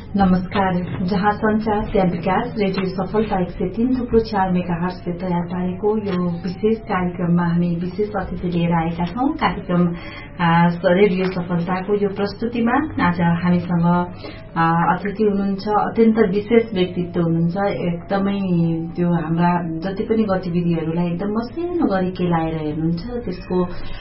नमस्कार। जहाँ संचार त्यहाँ विकास रेडियो सफलता 103.4 मेगाहर्ज से तयार पारेको यो विशेष कार्यक्रममा हामी विशेष अतिथि लिएर आएका छौं। कार्यक्रम रेडियो सफलताको यो प्रस्तुतिमा आज हामीसँग अतिथि हुनुहुन्छ, अत्यन्त विशेष व्यक्तित्व हुनुहुन्छ। एकदमै त्यो हाम्रा जति पनि गतिविधिहरूलाई एकदम मसिनो गरी केलाएर हेर्नुहुन्छ, त्यसको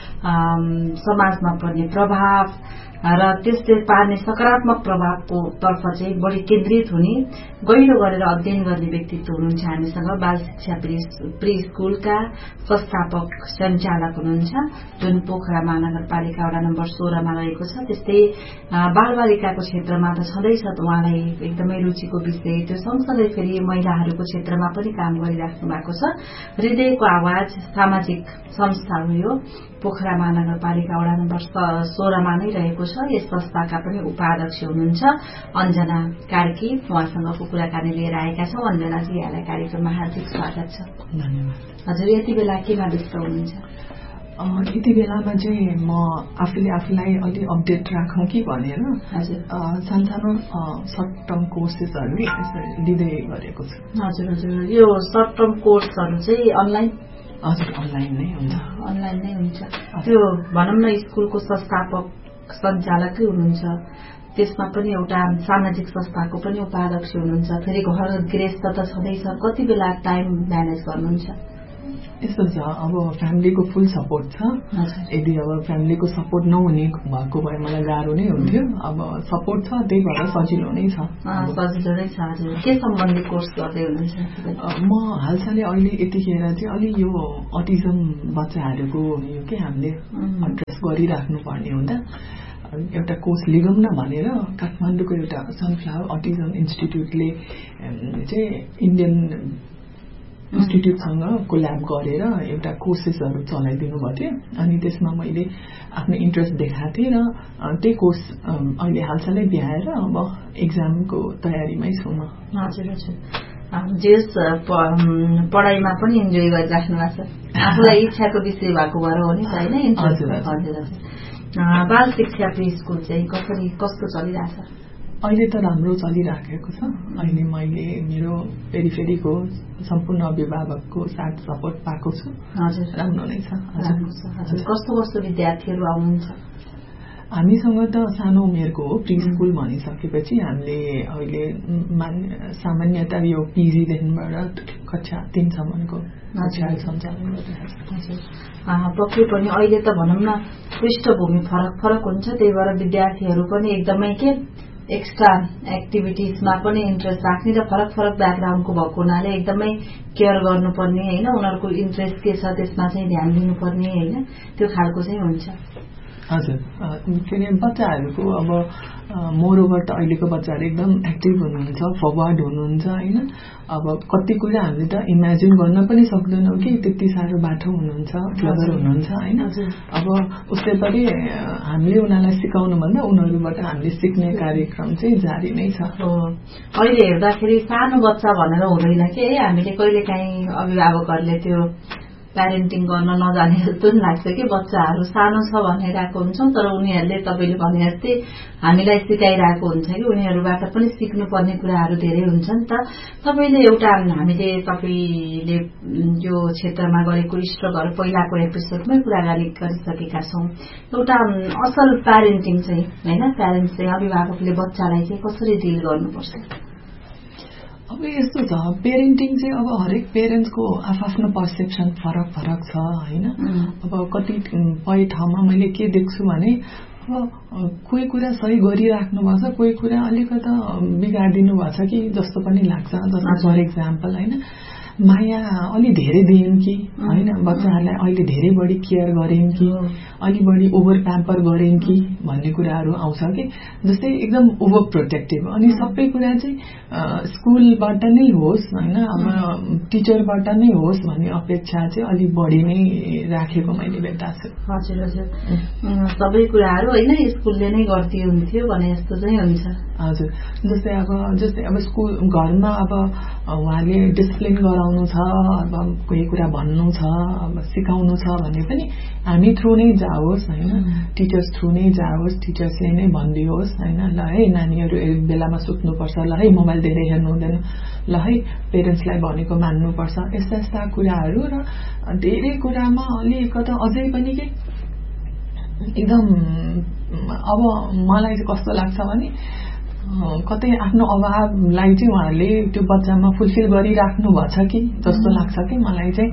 समाजमा पर्ने प्रभाव र त्यसले पार्ने सकारात्मक प्रभावको तर्फ चाहिँ बढी केन्द्रित हुने, गहिरो गरेर अध्ययन गर्ने व्यक्तित्व हुनुहुन्छ। हामीसँग बाल शिक्षा प्री स्कूलका संस्थापक सञ्चालक हुनुहुन्छ, जुन पोखरा महानगरपालिका वडा नम्बर 16 मा रहेको छ। त्यस्तै बालबालिकाको क्षेत्रमा त छँदैछ उहाँलाई एकदमै रुचिको विषय, त्यो सँगसँगै फेरि महिलाहरूको क्षेत्रमा पनि काम गरिराख्नु भएको छ। हृदयको आवाज सामाजिक संस्था हो यो, पोखरा महानगरपालिका वडा नम्बर 16 मा नै रहेको छ। यस संस्थाका पनि उपाध्यक्ष हुनुहुन्छ अञ्जना कार्की। उहाँसँगको कुराकानी लिएर आएका छौं। अञ्जनाजी, यहाँलाई कार्यक्रममा हार्दिक स्वागत छ। धन्यवाद। हजुर, यति बेला केमा व्यस्त हुनुहुन्छ? यति बेलामा चाहिँ म आफूलाई अलि अपडेट राखौं कि भनेर सानो सर्ट टर्म कोर्सेसहरू लिँदै गरेको छु। हजुर हजुर, यो सर्ट टर्म कोर्सहरू चाहिँ अनलाइन? हजुर, अनलाइन नै हुन्छ। अनलाइन नै हुन्छ। त्यो भनौँ न, स्कुलको संस्थापक सञ्चालकै हुनुहुन्छ, त्यसमा पनि एउटा सामाजिक संस्थाको पनि उपाध्यक्ष हुनुहुन्छ, फेरि घर गृहस्थ त छँदैछ। कति बेला टाइम म्यानेज गर्नुहुन्छ? यस्तो छ, अब फ्यामिलीको फुल सपोर्ट छ। यदि अब फ्यामिलीको सपोर्ट नहुने भएको भए मलाई गाह्रो नै हुन्थ्यो। अब सपोर्ट छ, त्यही भएर सजिलो नै छ। सजिलो नै छ। हजुर, के सम्बन्धी कोर्स गर्दै हुनुहुन्छ? म हालसालै अहिले यतिखेर चाहिँ अलि यो अटिजम बच्चाहरूको यो के हामीले एड्रेस गरिराख्नु पर्ने हुँदा एउटा कोर्स लिगौँ न भनेर काठमाडौँको एउटा सनफ्लावर अटिजम इन्स्टिट्युटले चाहिँ इन्डियन इन्स्टिट्युटसँग कोल्याब गरेर एउटा कोर्सेसहरू चलाइदिनु भएको थियो। अनि त्यसमा मैले आफ्नो इन्ट्रेस्ट देखाएको थिएँ र त्यही कोर्स अहिले हालसालै भ्याएर अब एक्जामको तयारीमै छु म। हजुर हजुर, जेस पढाइमा पनि इन्जोय गरिराख्नु भएको छ, आफूलाई इच्छाको विषय भएको भएर हो नि त, होइन? हजुर हजुर। बाल शिक्षा प्री स्कूल चाहिँ कस्तो चलिरहेछ? अहिले त राम्रो चलिराखेको छ। अहिले मैले मेरो पेरिफेरीको सम्पूर्ण अभिभावकको साथ सपोर्ट पाएको छु। हजुर, राम्रो नै छ। हजुर, कस्तो कस्तो विद्यार्थीहरू आउनुहुन्छ? हामीसँग त सानो उमेरको हो, प्री स्कूल भनिसकेपछि हामीले अहिले सामान्यतः यो PG-देखिबाट कक्षा 3 सम्मको सञ्चालन गरिरहेको छ। पक्कै पनि अहिले त भनौँ न, पृष्ठभूमि फरक हुन्छ, त्यही भएर विद्यार्थीहरू पनि एकदमै के एक्स्ट्रा एक्टिभिटिजमा पनि इन्ट्रेस्ट राख्ने र फरक ब्याकग्राउन्डको भएको हुनाले एकदमै केयर गर्नुपर्ने, होइन? उनीहरूको इन्ट्रेस्ट के छ त्यसमा चाहिँ ध्यान दिनुपर्ने, होइन? त्यो खालको चाहिँ हुन्छ। हजुर, के अरे बच्चाहरूको अब मोरओभर त अहिलेको बच्चाहरू एकदम एक्टिभ हुनुहुन्छ, फरवर्ड हुनुहुन्छ, होइन? अब कति कुरा हामीले त इमेजिन गर्न पनि सक्दैनौँ कि त्यति साह्रो बाठो हुनुहुन्छ, क्लेभर हुनुहुन्छ, होइन? अब उसले पनि हामीले उनीहरूलाई सिकाउनु भन्दा उनीहरूबाट हामीले सिक्ने कार्यक्रम चाहिँ जारी नै छ। अहिले हेर्दाखेरि सानो बच्चा भनेर हुँदैन कि है, हामीले कहिलेकाहीँ अभिभावकहरूले त्यो प्यारेन्टिङ गर्न नजाने जस्तो नि लाग्छ कि बच्चाहरू सानो छ भनिरहेको हुन्छौँ, तर उनीहरूले तपाईँले भने जस्तै हामीलाई सिकाइरहेको हुन्छ कि उनीहरूबाट पनि सिक्नुपर्ने कुराहरू धेरै हुन्छ नि त। तपाईँले एउटा तपाईँले यो क्षेत्रमा गरेको स्ट्रगल पहिलाको एपिसोडमै कुराकानी गरिसकेका छौँ। एउटा असल प्यारेन्टिङ चाहिँ, होइन, प्यारेन्ट्स चाहिँ अभिभावकले बच्चालाई चाहिँ कसरी डिल गर्नुपर्छ? अब यस्तो छ, पेरेन्टिङ चाहिँ अब हरेक पेरेन्ट्सको आफ्नो पर्सेप्सन फरक छ, होइन? अब कतिपय ठाउँमा मैले के देख्छु भने अब कोही कुरा सही गरिराख्नु भएको छ, कोही कुरा अलिकति बिगाडिदिनु भएको छ कि जस्तो पनि लाग्छ। जस्तो फर इक्जाम्पल, होइन, माया अलि धेरै दियौँ कि, होइन, बच्चाहरूलाई अहिले धेरै बढी केयर गरेँ कि, अलि बढी ओभर प्याम्पर गरेँ कि भन्ने कुराहरू आउँछ कि। जस्तै एकदम ओभर प्रोटेक्टिभ, अनि सबै कुरा चाहिँ स्कुलबाट नै होस्, होइन, अब टिचरबाट नै होस् भन्ने अपेक्षा चाहिँ अलिक बढी नै राखेको मैले भेट्दा छु। हजुर हजुर, सबै कुराहरू होइन स्कुलले नै गर्दै हुन्थ्यो भने जस्तो चाहिँ हुन्छ। हजुर, जस्तै अब स्कुल घरमा अब उहाँले डिसिप्लिन गराउनु बुझाउनु छ, अब कोही कुरा भन्नु छ, अब सिकाउनु छ भने पनि हामी थ्रु नै जाओस् हैन, टिचर्स थ्रु नै जाओस्, टिचर्सले नै भनिदियोस् हैन, ल है नानीहरू एक बेलामा सुत्नुपर्छ, ल है मोबाइल धेरै हेर्नु हुँदैन, ल है पेरेन्ट्सलाई भनेको मान्नुपर्छ, यस्ता यस्ता कुराहरू। र धेरै कुरामा अलिकति अझै पनि के एकदम अब मलाई चाहिँ कस्तो लाग्छ भने कतै आफ्नो अभावलाई चाहिँ उहाँहरूले त्यो बच्चामा फुलफिल गरिराख्नु भएको छ कि जस्तो लाग्छ कि मलाई चाहिँ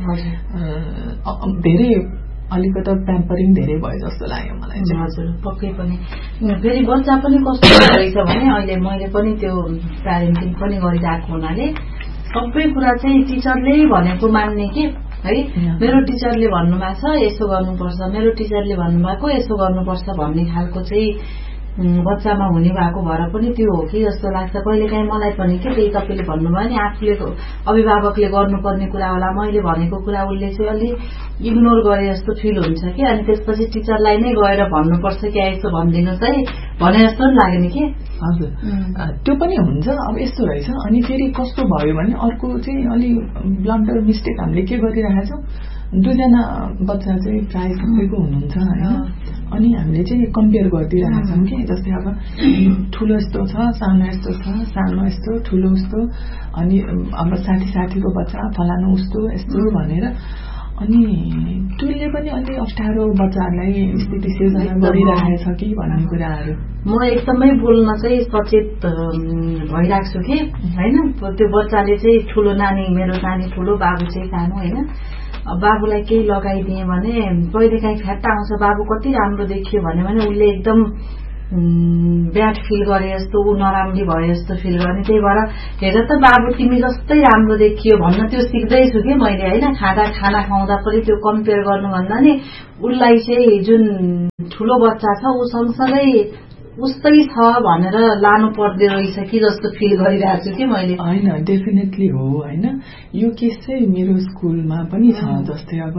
धेरै अलिकति प्याम्परिङ धेरै भयो जस्तो लाग्यो मलाई चाहिँ। हजुर पक्कै पनि। फेरि बच्चा पनि कस्तो रहेछ भने अहिले मैले पनि त्यो प्यारेन्टिङ पनि गरिरहेको हुनाले सबै कुरा चाहिँ टिचरले भनेको मान्ने के है, मेरो टिचरले भन्नुभएको छ यसो गर्नुपर्छ, मेरो टिचरले भन्नुभएको यसो गर्नुपर्छ भन्ने खालको चाहिँ बच्चामा हुने भएको भएर पनि त्यो हो कि जस्तो लाग्छ। कहिलेकाहीँ मलाई पनि के त्यही तपाईँले भन्नुभयो नि, आफूले अभिभावकले गर्नुपर्ने कुरा होला, मैले भनेको कुरा उसले चाहिँ अलि इग्नोर गरे जस्तो फिल हुन्छ कि, अनि त्यसपछि टिचरलाई नै गएर भन्नुपर्छ कि यसो भनिदिनुहोस् है भने जस्तो पनि लाग्ने कि। हजुर त्यो पनि हुन्छ। अब यस्तो रहेछ, अनि फेरि कस्तो भयो भने अर्को चाहिँ अलि ब्लन्डर मिस्टेक हामीले के गरिरहेछौँ, दुईजना बच्चा चाहिँ प्राय सबैको हुनुहुन्छ होइन, अनि हामीले चाहिँ कम्पेयर गरिदिइरहेछौँ कि जस्तै अब ठुलो यस्तो छ, सानो यस्तो छ, सानो यस्तो, ठुलो यस्तो, अनि अब साथीको बच्चा फलानु उस्तो यस्तो भनेर, अनि त्यसले पनि अलि अप्ठ्यारो बच्चाहरूलाई स्थिति सिर्जना गरिरहेछ कि भन्ने कुराहरू म एकदमै बोल्न चाहिँ सचेत भइरहेको छु कि होइन। त्यो बच्चाले चाहिँ ठुलो नानी, मेरो नानी ठुलो, बाबु चाहिँ सानो होइन, बाबुलाई केही लगाइदिए भने कहिलेकाहीँ फ्याट्टा आउँछ, बाबु कति राम्रो देखियो भने उसले एकदम ब्याड फिल गरे जस्तो, ऊ नराम्री भए जस्तो फिल गर्ने। त्यही भएर हेर त बाबु तिमी जस्तै राम्रो देखियो भन्न त्यो सिक्दैछु कि मैले होइन। खाना खुवाउँदा पनि त्यो कम्पेयर गर्नुभन्दा नि उसलाई चाहिँ जुन ठुलो बच्चा छ ऊ सँगसँगै उस्तै छ भनेर लानु पर्दो रहेछ कि जस्तो फिल गरिरहेको छु कि मैले। होइन डेफिनेटली हो होइन। यो केस चाहिँ मेरो स्कुलमा पनि छ। जस्तै अब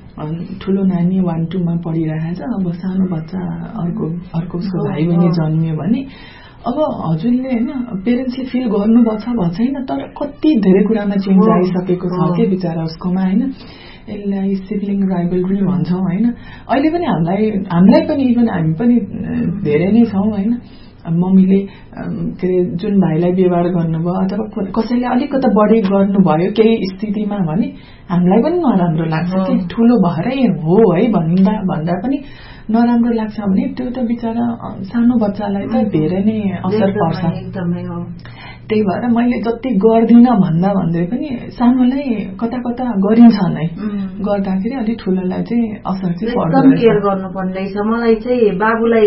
ठुलो नानी 1-2 मा पढिरहेछ, अब सानो बच्चा अर्को उसको भाइ बहिनी जन्मियो भने अब हजुरले होइन पेरेन्ट्सले फिल गर्नुभएको छ छैन, तर कति धेरै कुरामा चेन्ज आइसकेको छ के बिचरा उसकोमा होइन। यसलाई सिब्लिङ राइभलरी भन्छौँ होइन। अहिले पनि हामीलाई पनि इभन हामी पनि धेरै नै छौँ होइन। मम्मीले के अरे जुन भाइलाई व्यवहार गर्नुभयो अथवा कसैले अलिकति बढी गर्नुभयो केही स्थितिमा भने हामीलाई पनि नराम्रो लाग्छ कि ठुलो भएरै हो है भन्दा पनि नराम्रो लाग्छ भने त्यो त बिचरा सानो बच्चालाई त धेरै नै असर पर्छ। एकदमै हो। त्यही भएर मैले जति गर्दिन भन्दै पनि सानोलाई कता गरिन्छ नै, गर्दाखेरि अलिक ठुलोलाई चाहिँ असर चाहिँ एकदम केयर गर्नुपर्ने रहेछ। मलाई चाहिँ बाबुलाई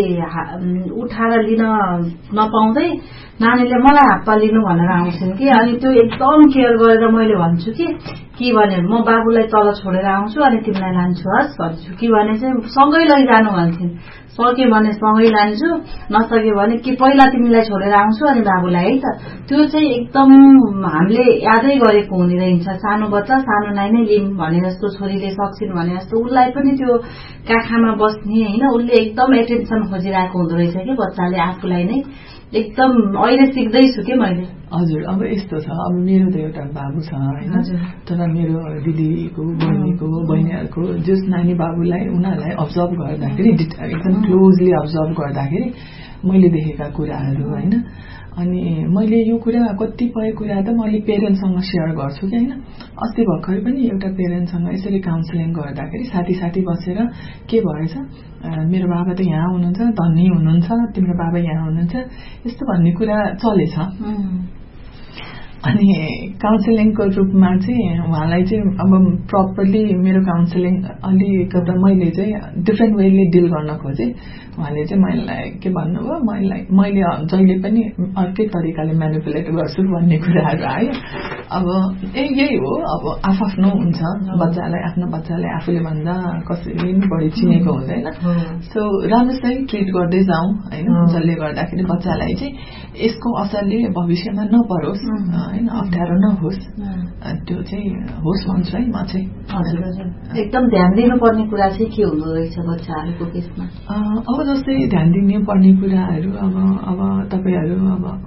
उठाएर लिन नपाउँदै नानीले मलाई हाप्पा लिनु भनेर आउँछन् कि, अनि त्यो एकदम केयर गरेर मैले भन्छु कि भने म बाबुलाई तल छोडेर आउँछु अनि तिमीलाई लान्छु हस् भन्छु कि भने चाहिँ सँगै लैजानु भन्थिन्। सक्यो भने सँगै लान्छु, नसक्यो भने कि पहिला तिमीलाई छोडेर आउँछु अनि बाबुलाई है त। त्यो चाहिँ एकदम हामीले यादै गरेको हुने रहन्छ। सानो बच्चा सानो नाइ नै लिम भने जस्तो, छोरीले सक्छिन् भने जस्तो उसलाई पनि त्यो काखामा बस्ने होइन, उसले एकदम एटेन्सन खोजिरहेको हुँदो रहेछ कि बच्चाले आफूलाई नै। एकदम अहिले सिक्दैछु कि मैले। हजुर अब यस्तो छ, अब मेरो त एउटा बाबु छ होइन, तर मेरो दिदीको बहिनीहरूको जस नानी बाबुलाई उनीहरूलाई अब्जर्भ गर्दाखेरि एकदम क्लोजली अब्जर्भ गर्दाखेरि मैले देखेका कुराहरू होइन। अनि मैले यो कुरा कतिपय कुरा त म अलि पेरेन्टसँग सेयर गर्छु कि होइन। अस्ति भर्खरै पनि एउटा पेरेन्टसँग यसरी काउन्सिलिङ गर्दाखेरि साथी बसेर के भएछ, मेरो बाबा त यहाँ हुनुहुन्छ, धनी हुनुहुन्छ, तिम्रो बाबा यहाँ हुनुहुन्छ, यस्तो भन्ने कुरा चलेछ। अनि काउन्सिलिङको रूपमा चाहिँ उहाँलाई चाहिँ अब प्रपरली मेरो काउन्सिलिङ अलिकति मैले चाहिँ डिफ्रेन्ट वेले डिल गर्न खोजेँ। उहाँले चाहिँ मलाई के भन्नुभयो, मैले जहिले पनि अर्कै तरिकाले म्यानिपुलेट गर्छु भन्ने कुराहरू आयो। अब यही हो, अब आफ्नो हुन्छ बच्चालाई, आफ्नो बच्चालाई आफूले भन्दा कसैले पनि बढी चिनेको हुँदैन। सो राम्रोसरी ट्रिट गर्दै जाउँ होइन, जसले गर्दाखेरि बच्चालाई चाहिँ यसको असरले भविष्यमा नपरोस् होइन, अप्ठ्यारो नहोस्, त्यो चाहिँ होस् भन्छु है म चाहिँ। एकदम ध्यान दिनुपर्ने कुरा चाहिँ के हुँदो रहेछ बच्चाहरूको केसमा? अब जस्तै ध्यान दिनुपर्ने कुराहरू अब तपाईहरू अब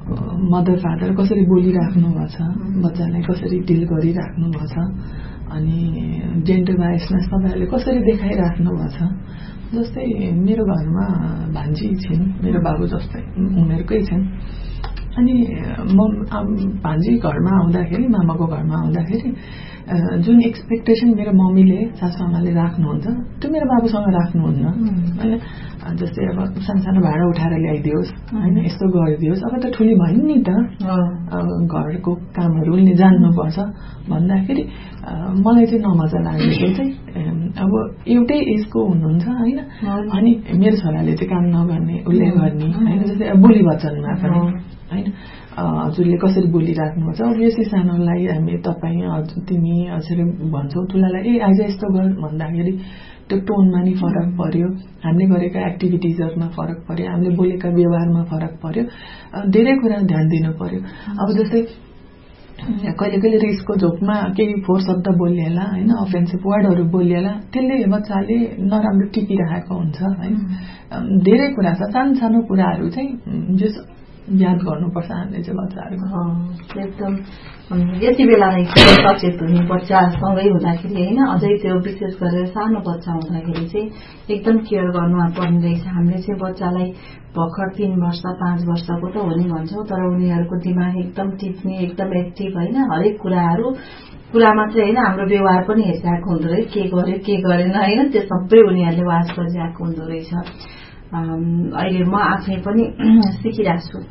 मदर फादर कसरी बोलिराख्नु भएको छ, बच्चालाई कसरी डिल गरिराख्नु भएको छ, अनि जेन्डर बायसनेस तपाईँहरूले कसरी देखाइराख्नु भएको छ। जस्तै मेरो घरमा भान्जी छिन्, मेरो बाबु जस्तै उमेरकै छिन्, अनि म भान्जी घरमा आउँदाखेरि, मामाको घरमा आउँदाखेरि जुन एक्सपेक्टेसन मेरो मम्मीले सासूआमाले राख्नुहुन्छ त्यो मेरो बाबुसँग राख्नुहुन्न होइन। जस्तै अब सानो भाडा उठाएर ल्याइदियोस् होइन, यस्तो गरिदियोस्, अब त ठुली भइन् नि त, घरको कामहरू उनले जान्नुपर्छ भन्दाखेरि मलाई चाहिँ नमजा लागेको चाहिँ अब एउटै एजको हुनुहुन्छ होइन, अनि मेरो छोराले चाहिँ काम नगर्ने उसले गर्ने होइन। जस्तै बोली वचनमा पनि होइन हजुरले कसरी बोलिराख्नुहुन्छ, अभियसली सानोलाई हामी तपाईँ तिमी यसरी भन्छौ, ठुलालाई ए आज यस्तो गर भन्दाखेरि त्यो टोनमा नि फरक पर्यो, हामीले गरेका एक्टिभिटिजहरूमा फरक पर्यो, हामीले बोलेका व्यवहारमा फरक पर्यो, धेरै कुरा ध्यान दिनु पर्यो। अब जस्तै कहिले कहिले रिसको झोकमा केही फोहोर शब्द बोलिएला होइन, अफेन्सिभ वर्डहरू बोलिएला, त्यसले बच्चाले नराम्रो टिपिरहेको हुन्छ होइन। धेरै कुरा छ, सानो सानो कुराहरू चाहिँ जस याद गर्नुपर्छ हामीले चाहिँ बच्चाहरूको। एकदम यति बेला नै सचेत हुने बच्चासँगै हुँदाखेरि होइन, अझै त्यो विशेष गरेर सानो बच्चा हुँदाखेरि चाहिँ एकदम केयर गर्नु पर्ने रहेछ। हामीले चाहिँ बच्चालाई भर्खर 3 वर्ष 5 वर्षको त हो नि भन्छौँ, तर उनीहरूको दिमाग एकदम टिप्ने, एकदम एक्टिभ होइन, हरेक कुरा मात्रै होइन, हाम्रो व्यवहार पनि हेरिरहेको हुँदो रहेछ, के गर्यो के गरेन होइन, त्यो सबै उनीहरूले वाच गरिरहेको हुँदो रहेछ। अहिले म आफै पनि सिकिरहेको छु।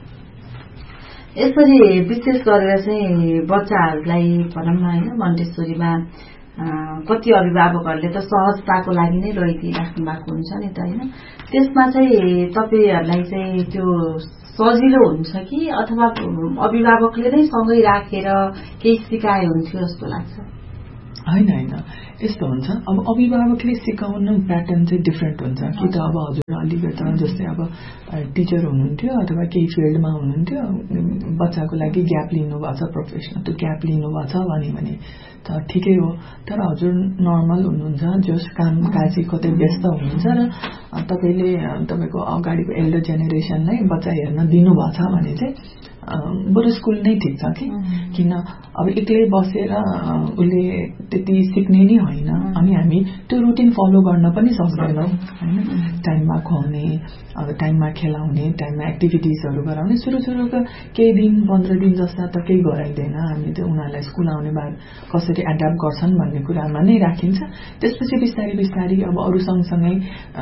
यसरी विशेष गरेर चाहिँ बच्चाहरूलाई भनौँ न होइन, मन्टेसोरीमा कति अभिभावकहरूले त सहजताको लागि नै लैदिइराख्नु भएको हुन्छ नि त होइन। त्यसमा चाहिँ तपाईँहरूलाई चाहिँ त्यो सजिलो हुन्छ कि अथवा अभिभावकले नै सँगै राखेर केही सिकाए हुन्थ्यो जस्तो लाग्छ? होइन, यस्तो हुन्छ। अब अभिभावकले सिकाउनु प्याटर्न चाहिँ डिफ्रेन्ट हुन्छ कि त अब हजुर अलिकति जस्तै अब टिचर हुनुहुन्थ्यो अथवा केही फिल्डमा हुनुहुन्थ्यो, बच्चाको लागि ग्याप लिनुभएको छ, प्रोफेसनल त्यो ग्याप लिनुभएको छ भने त ठिकै हो। तर हजुर नर्मल हुनुहुन्छ, जस काम काजी कतै व्यस्त हुनुहुन्छ र तपाईँले तपाईँको अगाडिको एल्डर जेनेरेसनलाई बच्चा हेर्न दिनुभएको छ भने चाहिँ बरु स्कुल नै ठिक छ कि, किन अब एक्लै बसेर उसले त्यति सिक्ने नै होइन, अनि हामी त्यो रुटिन फलो गर्न पनि सक्दैनौँ होइन। टाइममा खुवाउने, अब टाइममा खेलाउने, टाइममा एक्टिभिटिजहरू गराउने, सुरुका केही दिन 15 दिन जस्ता त केही गराइँदैन, हामी त्यो उनीहरूलाई स्कुल आउने बाद कसरी एड्याप्ट गर्छन् भन्ने कुरामा नै राखिन्छ। त्यसपछि बिस्तारै बिस्तारै अब अरू सँगसँगै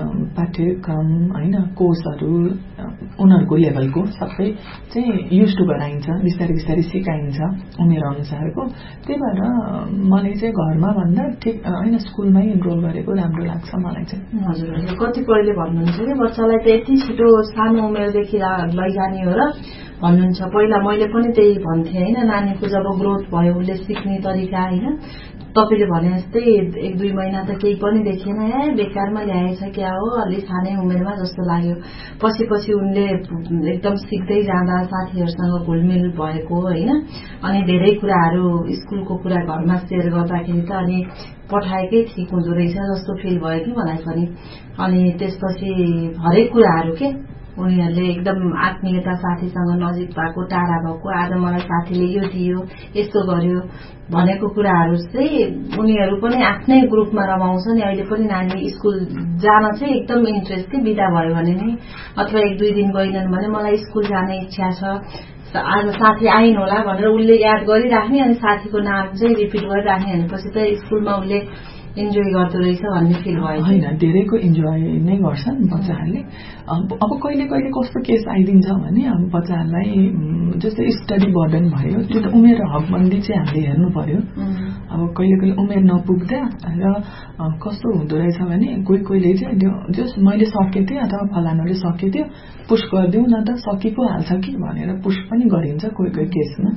पाठ्यक्रम होइन, कोर्सहरू उनीहरूको लेभलको सबै चाहिँ युज टु गराइन्छ, बिस्तारै बिस्तारै सिकाइन्छ उमेर अनुसारको। त्यही भएर मलाई चाहिँ घरमा भन्दा ठिक होइन स्कुलमै इनरोल गरेको राम्रो लाग्छ मलाई चाहिँ। हजुर, कतिपयले भन्नुहुन्छ कि बच्चालाई त यति छिटो सानो उमेरदेखि लैजाने हो र भन्नुहुन्छ। पहिला मैले पनि त्यही भन्थेँ होइन, नानीको जब ग्रोथ भयो उसले सिक्ने तरिका होइन, तपाईँले भने जस्तै 1-2 महिना त केही पनि देखेन, बेकारमा ल्याएछ क्या हो, अलि सानै उमेरमा जस्तो लाग्यो। पछि उनले एकदम सिक्दै जाँदा साथीहरूसँग घुलमिल भएको होइन, अनि धेरै कुराहरू स्कुलको कुरा घरमा सेयर गर्दाखेरि त अनि पठाएकै ठिक हुँदो रहेछ जस्तो फिल भयो कि मलाई पनि। अनि त्यसपछि हरेक कुराहरू के उनीहरूले एकदम आत्मीयता, साथीसँग नजिक भएको, टाढा भएको, आज मलाई साथीले यो दियो, यस्तो गर्यो भनेको कुराहरू चाहिँ उनीहरू पनि आफ्नै ग्रुपमा रमाउँछ नि। अहिले पनि नानी स्कुल जान चाहिँ एकदम इन्ट्रेस्ट कि, बिदा भयो भने नै अथवा 1-2 दिन गएनन् भने मलाई स्कुल जाने इच्छा छ, आज साथी आइन होला भनेर उसले याद गरिराख्ने, अनि साथीको नाम चाहिँ रिपिट गरिराख्ने भनेपछि त स्कुलमा उसले इन्जोय गर्दो रहेछ भन्ने फिल भयो। होइन, धेरैको इन्जोय नै गर्छन् बच्चाहरूले। अब कहिले कहिले कस्तो केस आइदिन्छ भने अब बच्चाहरूलाई जस्तै स्टडी बर्डन भयो, त्यो त उमेर हकबन्दी चाहिँ हामीले हेर्नु पर्यो। अब कहिले कहिले उमेर नपुग्दा र कस्तो हुँदो रहेछ भने कोहीले चाहिँ जस मैले सकेँ अथवा फलानाले सकेथ्यो पुस गरिदिउँ न त, सकि पो हाल्छ कि भनेर पुस पनि गरिन्छ कोही केसमा।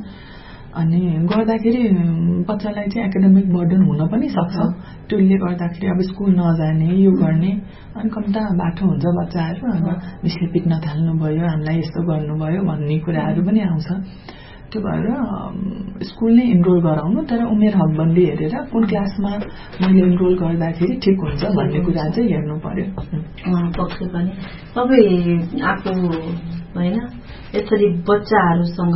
अनि गर्दाखेरि बच्चालाई चाहिँ एकाडेमिक बर्डन हुन पनि सक्छ, त्यसले गर्दाखेरि अब स्कुल नजाने, यो गर्ने, अनि कम्ता बाठो हुन्छ बच्चाहरू। अब मिसले पिट्न थाल्नुभयो, हामीलाई यस्तो गर्नुभयो भन्ने कुराहरू पनि आउँछ। त्यो भएर स्कुल नै इनरोल गराउनु, तर उमेर हदबन्दी हेरेर कुन क्लासमा मैले इनरोल गर्दाखेरि ठिक हुन्छ भन्ने कुरा चाहिँ हेर्नु पर्यो। पक्कै पनि तपाईँ आफू होइन यसरी बच्चाहरूसँग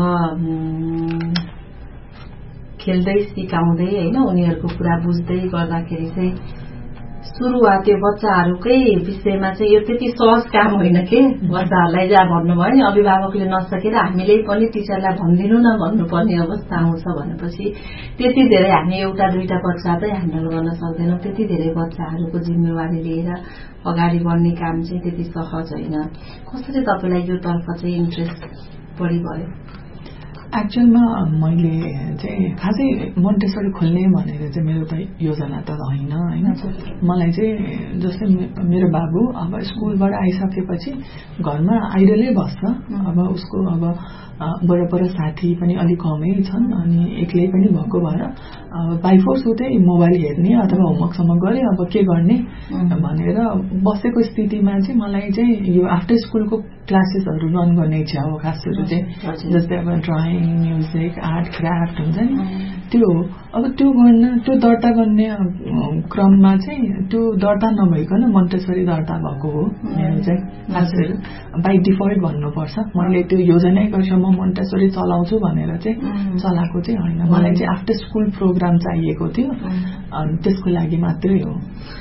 खेल्दै सिकाउँदै होइन उनीहरूको कुरा बुझ्दै गर्दाखेरि चाहिँ सुरुवात त्यो बच्चाहरूकै विषयमा चाहिँ यो त्यति सहज काम होइन के बच्चाहरूलाई जहाँ भन्नुभयो नि अभिभावकले नसकेर हामीले पनि टिचरलाई भनिदिनु न भन्नुपर्ने अवस्था आउँछ भनेपछि त्यति धेरै हामी एउटा दुईटा बच्चा चाहिँ ह्यान्डल गर्न सक्दैनौँ। त्यति धेरै बच्चाहरूको जिम्मेवारी लिएर अगाडि बढ्ने काम चाहिँ त्यति सहज होइन। कसरी तपाईँलाई यो तर्फ चाहिँ इन्ट्रेस्ट बढी भयो? एक्चुअलमा मैले चाहिँ खासै मोन्टेसरी खोल्ने भनेर चाहिँ मेरो त योजना त होइन। मलाई चाहिँ जस्तै मेरो बाबु अब स्कुलबाट आइसकेपछि घरमा आइडलै बस्छ, अब उसको अब बराबर साथी पनि अलिक कमै छन् अनि एक्लै पनि भएको भएर बाइ फोर्स उ चाहिँ मोबाइल हेर्ने अथवा होमवर्कसम्म गरे अब के गर्ने भनेर बसेको स्थितिमा चाहिँ मलाई चाहिँ यो आफ्टर स्कुलको क्लासेसहरू रन गर्ने इच्छा हो खास गरी चाहिँ। जस्तै अब ड्राइङ, म्युजिक, आर्ट, क्राफ्ट हुन्छ नि त्यो अब त्यो गर्न त्यो दर्ता गर्ने क्रममा चाहिँ त्यो दर्ता नभइकन मोन्टेसरी दर्ता भएको हो मेरो चाहिँ खास गरी बाइ डिफल्ट भन्नुपर्छ। मैले त्यो योजनै गर्छु म मोन्टेसरी चलाउँछु भनेर चाहिँ चलाएको चाहिँ होइन। मलाई चाहिँ आफ्टर स्कुल प्रोग्राम चाहिएको थियो अनि त्यसको लागि मात्रै हो।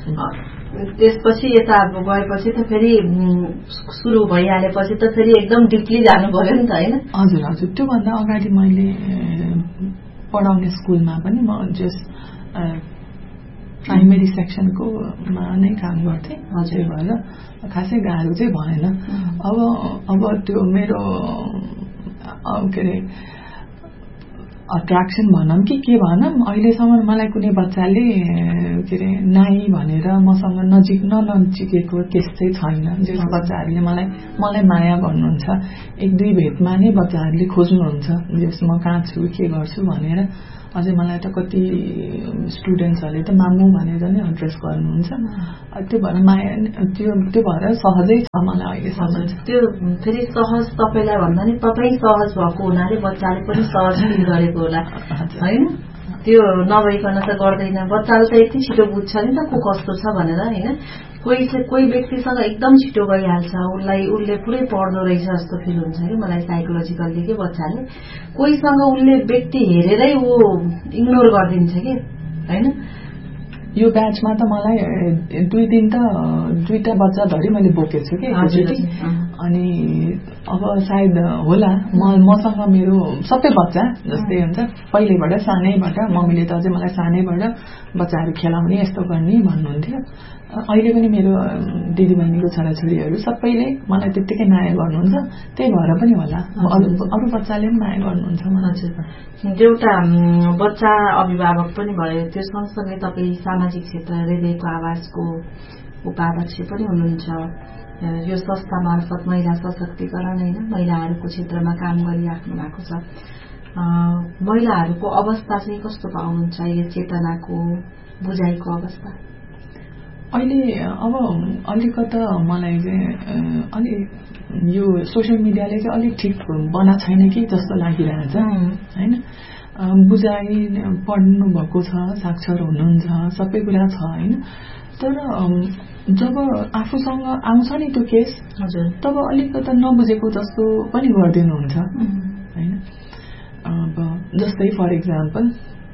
त्यसपछि यता गएपछि त फेरि सुरु भइहालेपछि त फेरि एकदम डिपली जानु पर्यो नि त होइन? हजुर हजुर। त्योभन्दा अगाडि मैले पढाउने स्कुलमा पनि म जस प्राइमेरी सेक्सनको मा नै काम गर्थेँ। हजुर भएर खासै गाह्रो चाहिँ भएन। अब त्यो मेरो के अरे अट्र्याक्सन भनौँ कि के भनौँ अहिलेसम्म मलाई कुनै बच्चाले के अरे नाइ भनेर मसँग नजिकेको केस चाहिँ छैन। जस बच्चाहरूले मलाई माया गर्नुहुन्छ, एक दुई भेटमा नै बच्चाहरूले खोज्नुहुन्छ जस म कहाँ छु के गर्छु भनेर। अझै मलाई त कति स्टुडेन्ट्सहरूले त मामु भनेर नै एड्रेस गर्नुहुन्छ। त्यो भएर माया त्यो भएर सहजै छ मलाई अहिलेसम्म। त्यो फेरि सहज तपाईँलाई भन्दा नि तपाईँ सहज भएको हुनाले बच्चाले पनि सहज फिल गरेको होला होइन? त्यो नभइकन त गर्दैन। बच्चाले त यति छिटो बुझ्छ नि त को कस्तो छ भनेर होइन। कोही व्यक्तिसँग एकदम छिटो गइहाल्छ, उसले पुरै पढ्दो रहेछ जस्तो फिल हुन्छ कि मलाई साइकोलोजिकल्ली के बच्चाले। कोहीसँग उसले व्यक्ति हेरेरै ऊ इग्नोर गरिदिन्छ कि होइन। यो ब्याचमा त मलाई दुईटा बच्चा धरि मैले बोकेको छु कि अनि अब सायद होला मसँग मेरो सबै बच्चा जस्तै हुन्छ पहिलेबाट सानैबाट मम्मीले त अझै मलाई सानैबाट बच्चाहरू खेलाउने यस्तो गर्ने भन्नुहुन्थ्यो। अहिले पनि मेरो दिदीबहिनीको छोराछोरीहरू सबैले मलाई त्यत्तिकै माया गर्नुहुन्छ। त्यही भएर पनि होला अरू बच्चाले पनि माया गर्नुहुन्छ मलाई। एउटा बच्चा अभिभावक पनि भयो, त्यो सँगसँगै तपाईँ सामाजिक क्षेत्र हृदयको आवाजको उपाध्यक्ष पनि हुनुहुन्छ। यो संस्था मार्फत महिला सशक्तिकरण होइन महिलाहरूको क्षेत्रमा काम गरिराख्नु भएको छ। महिलाहरूको अवस्था चाहिँ कस्तो पाउनुहुन्छ अहिले? चेतनाको बुझाइको अवस्था अहिले अब अलिकता मलाई चाहिँ अलि यो सोसियल मिडियाले चाहिँ अलिक ठिक बना छैन कि जस्तो लागिरहेछ होइन। बुझाइ पढ्नु भएको छ, साक्षर हुनुहुन्छ, सबै कुरा छ होइन। तर जब आफूसँग आउँछ नि त्यो केस तब अलिकता नबुझेको जस्तो पनि गरिदिनुहुन्छ होइन। अब जस्तै फर इक्जाम्पल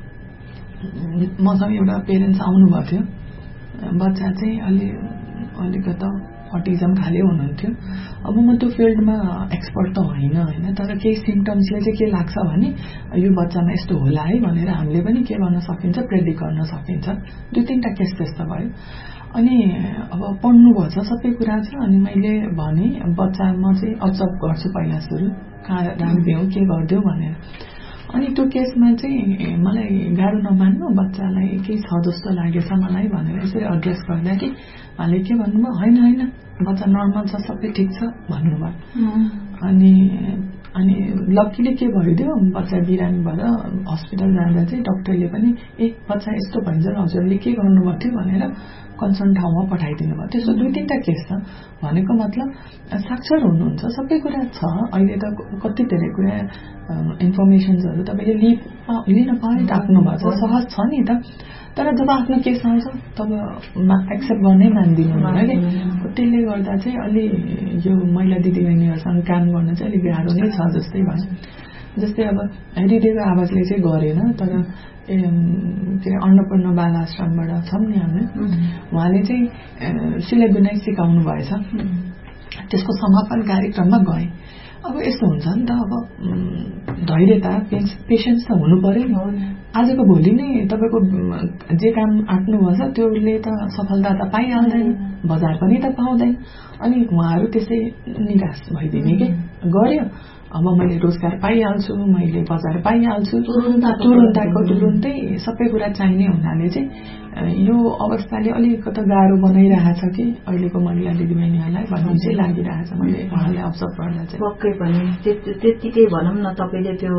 मसँग एउटा पेरेन्ट्स आउनुभएको थियो, बच्चा चाहिँ अलिकता अटिजम खाले हुनुहुन्थ्यो। अब म त्यो फिल्डमा एक्सपर्ट त होइन, तर केही सिम्टम्सले चाहिँ के लाग्छ भने यो बच्चामा यस्तो होला है भनेर हामीले पनि के गर्न सकिन्छ, प्रेडिक्ट गर्न सकिन्छ। दुई तीनटा केस त्यस्तो भयो। अनि अब पढ्नुभएको छ, सबै कुरा छ। अनि मैले भने बच्चा म चाहिँ अब्जर्भ गर्छु पहिला सुरु कहाँ राखिदिउँ के गरिदिउँ भनेर। अनि त्यो केसमा चाहिँ मलाई गाह्रो नमान्नु, बच्चालाई केही छ जस्तो लागेछ मलाई भनेर यसरी एड्रेस गर्दा कि उहाँले के भन्नुभयो, होइन बच्चा नर्मल छ, सबै ठिक छ भन्नुभयो। अनि अनि लक्कीले के भइदियो, बच्चा बिरामी भएर हस्पिटल जाँदा चाहिँ डाक्टरले पनि बच्चा यस्तो भइन्छ, हजुरले के गर्नुभएको थियो भनेर कन्सर्न ठाउँमा पठाइदिनु भयो। त्यसो 2-3टा केस छ। भनेको मतलब साक्षर हुनुहुन्छ, सबै कुरा छ। अहिले त कति धेरै कुरा इन्फर्मेसन्सहरू तपाईँले लिन पाइराख्नु भएको छ, सहज छ नि त। तर जब आफ्नो केस आउँछ तब एक्सेप्ट गर्नै मान्दिनु होइन कि। त्यसले गर्दा चाहिँ अलि यो महिला दिदीबहिनीहरूसँग काम गर्न चाहिँ अलिक गाह्रो नै छ जस्तै भयो। जस्तै अब हृदयको आवाजले चाहिँ गरेन, तर के अरे अन्नपूर्ण बाल आश्रमबाट छौँ नि हामी, उहाँले चाहिँ सिलाइ बुनाइ सिकाउनु भएछ। त्यसको समापन कार्यक्रममा गएँ। अब यस्तो हुन्छ नि त, अब धैर्यता पेसेन्स त हुनु पर्यो नि। आजको भोलि नै तपाईँको जे काम आँट्नु भएछ त्योले त सफलता त पाइहाल्दैन, बजार पनि त पाउँदैन। अनि उहाँहरू त्यसै निराश भइदिने के गर्यो। अब मैले रोजगार पाइहाल्छु, मैले बजार पाइहाल्छु, तुरुन्तै सबै कुरा चाहिने हुनाले चाहिँ यो अवस्थाले अलिकति गाह्रो बनाइरहेछ कि अहिलेको महिला दिदीबहिनीहरूलाई भन्ने चाहिँ लागिरहेछ मैले उहाँलाई अवसर पर्दा चाहिँ। पक्कै पनि त्यत्तिकै भनौँ न, तपाईँले त्यो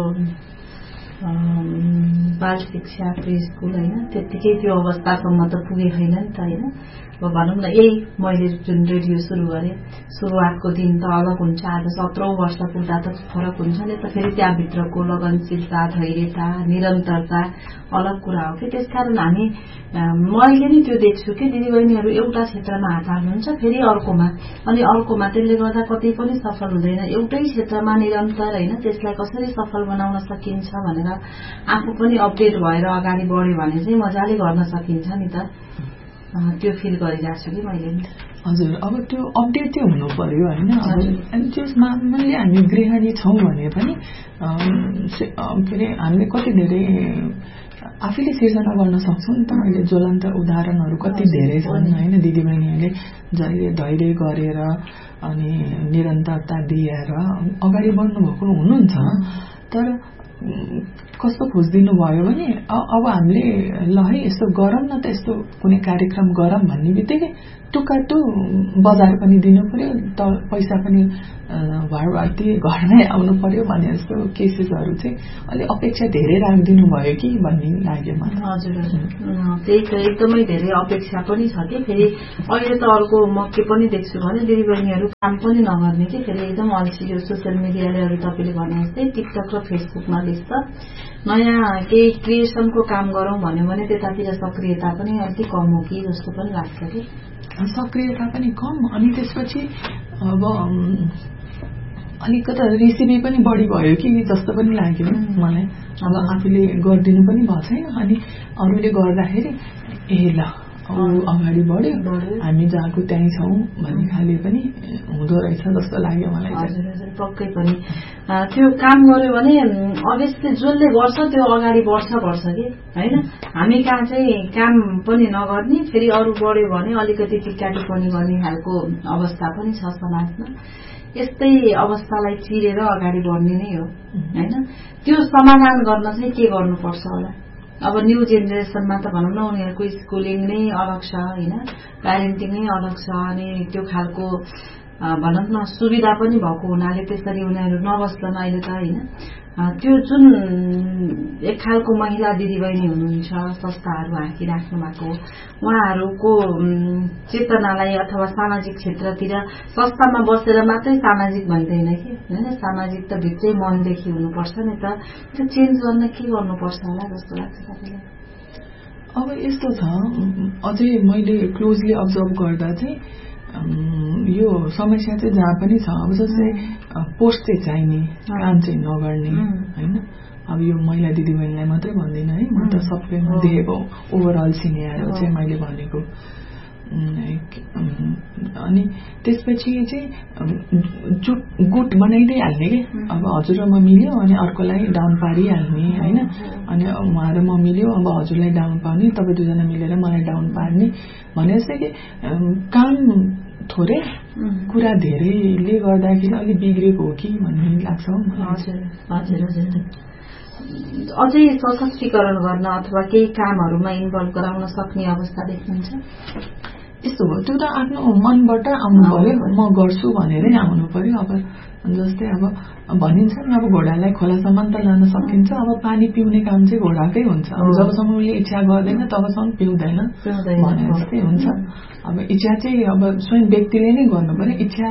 बाल शिक्षा प्री स्कुल होइन त्यत्तिकै त्यो अवस्थासम्म त पुगे छैन नि त होइन। अब भनौँ न यही मैले जुन रेडियो सुरु गरेँ, सुरुवातको दिन त अलग हुन्छ, आज 17औं वर्ष पुग्दा त फरक हुन्छ नि त। फेरि त्यहाँभित्रको लगनशीलता, धैर्यता, निरन्तरता अलग कुरा हो कि। त्यसकारण मैले नि त्यो देख्छु कि दिदीबहिनीहरू एउटा क्षेत्रमा हात हाल्नुहुन्छ, फेरि अर्कोमा, अनि अर्कोमा, त्यसले गर्दा कतै पनि सफल हुँदैन। एउटै क्षेत्रमा निरन्तर होइन, त्यसलाई कसरी सफल बनाउन सकिन्छ भनेर आफू पनि अपडेट भएर अगाडि बढ्यो भने चाहिँ मजाले गर्न सकिन्छ नि त। त्यो फिल गरिरहेको छु कि मैले। हजुर, अब त्यो अपडेट चाहिँ हुनु पर्यो होइन। अनि त्यसमा मैले हामी गृहिणी छौँ भने पनि के अरे हामीले कति धेरै आफैले सिर्जना गर्न सक्छौँ नि त। अहिले ज्वलन्त उदाहरणहरू कति धेरै छन् होइन। दिदीबहिनीहरूले जहिले धैर्य गरेर अनि निरन्तरता दिएर अगाडि बढ्नुभएको हुनुहुन्छ। तर कस्तो खोजिदिनु भयो भने अब हामीले ल है यस्तो गरौँ न त, यस्तो कुनै कार्यक्रम गरौँ भन्ने बित्तिकै टुक्काटु बजार पनि दिनु पर्यो, त पैसा पनि भरभर्ती घरमै आउनु पर्यो भने जस्तो केसेसहरू चाहिँ अलि अपेक्षा धेरै राखिदिनु भयो कि भन्ने लाग्यो मलाई। हजुर हजुर, त्यही त एकदमै धेरै अपेक्षा पनि छ कि। फेरि अहिले त अर्को म के पनि देख्छु भने दिदीबहिनीहरू काम पनि नगर्ने कि, फेरि एकदम अल्छी। यो सोसियल मिडियाले अघि तपाईँले भने जस्तै टिकटक र फेसबुकमा व्यस्त, नयाँ केही क्रिएसनको काम गरौँ भन्यो भने त्यतातिर सक्रियता पनि अलिक कम हो कि जस्तो पनि लाग्छ कि। सक्रियता पनि कम, अनि त्यसपछि अब अलिकति रेसिपी पनि बढी भयो कि जस्तो पनि लाग्यो मलाई। अब आफूले गरिदिनु पनि भएको छैन, अनि अरूले गर्दाखेरि ल अगाडि बढ्यो, हामी जहाँको त्यहीँ छौँ भन्ने खाले पनि हुँदो रहेछ जस्तो लाग्यो मलाई। हजुर हजुर, पक्कै पनि त्यो काम गर्यो भने अभियसली जसले गर्छ त्यो अगाडि बढ्छ कि होइन। हामी कहाँ चाहिँ काम पनि नगर्ने, फेरि अरू बढ्यो भने अलिकति टिक्का टिप्पणी गर्ने खालको अवस्था पनि छ समाजमा। यस्तै अवस्थालाई चिरेर अगाडि बढ्ने नै हो होइन। त्यो समाधान गर्न चाहिँ के गर्नुपर्छ होला? अब न्यू जेनेरेसनमा त भनौँ न, उनीहरूको स्कुलिङ नै अलग छ होइन, प्यारेन्टिङ नै अलग छ, अनि त्यो खालको भनौँ न सुविधा पनि भएको हुनाले त्यसरी उनीहरू नबस्छन् अहिले त होइन। त्यो जुन एक खालको महिला दिदीबहिनी हुनुहुन्छ, संस्थाहरू हाँकिराख्नु भएको, उहाँहरूको चेतनालाई अथवा सामाजिक क्षेत्रतिर संस्थामा बसेर मात्रै सामाजिक भन्दैन कि होइन, सामाजिक त भित्रै मनदेखि हुनुपर्छ नि त। त्यो चेन्ज गर्न के गर्नुपर्छ होला जस्तो लाग्छ तपाईँलाई? अब यस्तो छ, अझै मैले क्लोजली अब्जर्भ गर्दा चाहिँ यो समस्या चाहिँ जहाँ पनि छ। अब जस्तै पोस्ट चाहिँ चाहिने, काम चाहिँ नगर्ने होइन। अब यो महिला दिदीबहिनीलाई मात्रै भन्दिनँ है, म त सबैमा देखेको ओभरअल सिनियर चाहिँ मैले भनेको। अनि त्यसपछि चाहिँ गुट बनाइदिइ हाल्ने कि, अब हजुर र म मिल्यो अनि अर्कोलाई डाउन पारिहाल्ने होइन। अनि उहाँ र म मिल्यो, अब हजुरलाई डाउन पार्ने, तपाईँ दुईजना मिलेर मलाई डाउन पार्ने भने जस्तै कि काम थोरै कुरा धेरैले गर्दाखेरि अलिक बिग्रेको हो कि भन्ने लाग्छ मलाई। हजुर हजुर हजुर, अझै सशक्तिकरण गर्न अथवा केही कामहरूमा इन्भल्भ गराउन सक्ने अवस्था देख्नुहुन्छ? यस्तो हो, त्यो त आफ्नो मनबाट आउनु पर्यो, म गर्छु भनेरै आउनु पर्यो। अब जस्तै अब भनिन्छ नि अब घोडालाई खोलासम्म त लान सकिन्छ, अब पानी पिउने काम चाहिँ घोडाकै हुन्छ। अब जबसम्म उसले इच्छा गर्दैन तबसम्म पिउँदैन भने जस्तै हुन्छ। अब इच्छा चाहिँ अब स्वयं व्यक्तिले नै गर्नु पर्यो। इच्छा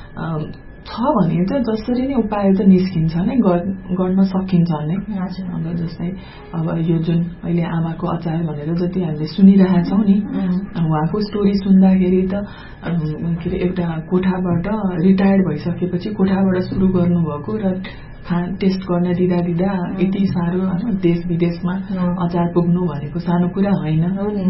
छ भने त जसरी नै उपाय त निस्किन्छ नै, गर्न सकिन्छ नै। अब जस्तै अब यो जुन अहिले आमाको अचार भनेर जति हामीले सुनिरहेका छौँ नि, उहाँको स्टोरी सुन्दाखेरि त के अरे एउटा कोठाबाट रिटायर्ड भइसकेपछि कोठाबाट सुरु गर्नुभएको र टेस्ट गर्न दिँदा यति साह्रो देश विदेशमा अचार पुग्नु भनेको सानो कुरा होइन।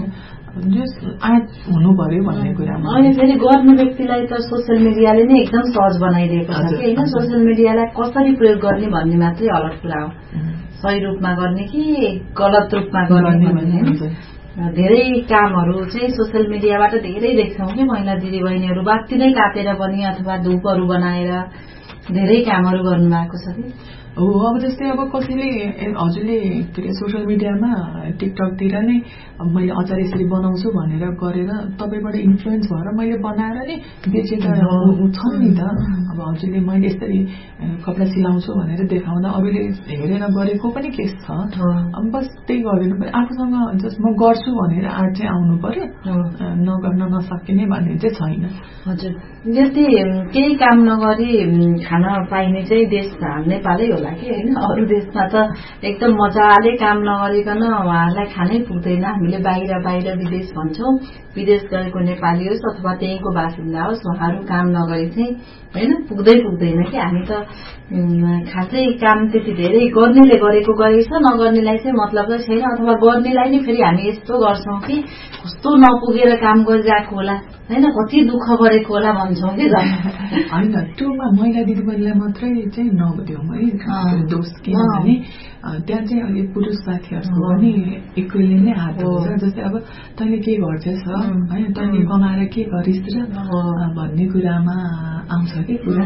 आँट हुनु पर्यो भन्ने कुरामा अनि फेरि गर्ने व्यक्तिलाई त सोसियल मिडियाले नै एकदम सहज बनाइदिएको छ कि होइन। सोसियल मिडियालाई कसरी प्रयोग गर्ने भन्ने मात्रै अलग कुरा हो, सही रूपमा गर्ने कि गलत रूपमा गर्ने भन्ने। धेरै कामहरू चाहिँ सोसियल मिडियाबाट धेरै देख्छौँ कि महिला दिदीबहिनीहरू बाती नै काटेर पनि अथवा धूपहरू बनाएर धेरै कामहरू गर्नुभएको छ कि। हो अब जस्तै अब कसैले हजुरले के अरे सोसियल मिडियामा टिकटकतिर नै मैले अचार यसरी बनाउँछु भनेर गरेर तपाईँबाट इन्फ्लुएन्स भएर मैले बनाएर नै बेचेका छन् नि त। अब हजुरले मैले यसरी कपडा सिलाउँछु भनेर देखाउँदा अरूले हेरेर गरेको पनि केस छ। अब बस त्यही गरिदिनु पर्यो। आफूसँग जस्ट म गर्छु भनेर आर्ट चाहिँ आउनु पर्यो, नगर्न नसकिने भन्ने चाहिँ छैन। हजुर, यदि केही काम नगरी खान पाइने चाहिँ देश नेपालै होला कि होइन। अरू देशमा त एकदम मजाले काम नगरिकन उहाँहरूलाई खानै पुग्दैन। हामीले बाहिर विदेश भन्छौँ, विदेश गएको नेपाली होस् अथवा त्यहीँको बासिन्दा होस्, उहाँहरू काम नगरी चाहिँ होइन पुग्दैन कि। हामी त खासै काम त्यति धेरै गर्नेले गरेको गरेको छ, नगर्नेलाई चाहिँ मतलबै छैन। अथवा गर्नेलाई नै फेरि हामी यस्तो गर्छौँ कि कस्तो नपुगेर काम गरिरहेको होला होइन, कति दुःख गरेको होला भन्छौँ कि। होइन, त्योमा महिला दिदीबहिनीलाई मात्रै चाहिँ नदिउँ है दोष, किनभने त्यहाँ चाहिँ अहिले पुरुष साथीहरूको पनि इक्वली नै हात हुन्छ। जस्तै अब तैँले के गर्छस् होइन, तैँले कमाएर के गरिस् र भन्ने कुरामा आउँछ कि कुरा।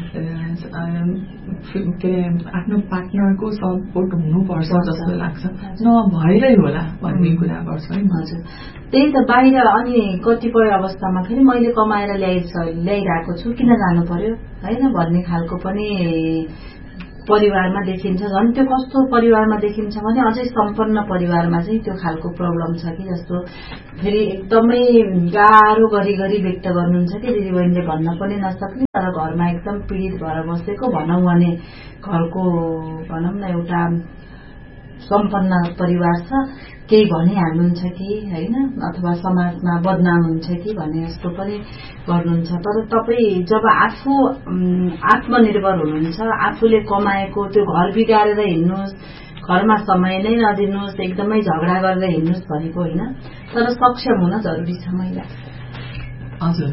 के आफ्नो पार्टनरको सपोर्ट हुनुपर्छ जस्तो लाग्छ, नभएरै होला भन्ने कुरा गर्छ है। हजुर, त्यही त बाहिर। अनि कतिपय अवस्थामा फेरि मैले कमाएर ल्याइरहेको छु किन जानु पर्यो होइन भन्ने खालको पनि परिवारमा देखिन्छ। झन् त्यो कस्तो परिवारमा देखिन्छ भने अझै सम्पन्न परिवारमा चाहिँ त्यो खालको प्रब्लम छ कि जस्तो फेरि एकदमै गाह्रो गरी व्यक्त गर्नुहुन्छ कि दिदीबहिनीले भन्न पनि नसक्ने, तर घरमा एकदम पीडित भएर बसेको भनौँ भने घरको भनौँ न एउटा सम्पन्न परिवार छ, केही भनिहाल्नुहुन्छ कि होइन, अथवा समाजमा बदनाम हुन्छ कि भन्ने जस्तो पनि गर्नुहुन्छ। तर तपाईँ जब आफू आत्मनिर्भर हुनुहुन्छ, आफूले कमाएको त्यो घर बिगारेर हिँड्नुहोस्, घरमा समय नै नदिनुहोस्, एकदमै झगडा गरेर हिँड्नुहोस् भनेको होइन, तर सक्षम हुन जरुरी छ महिला। हजुर,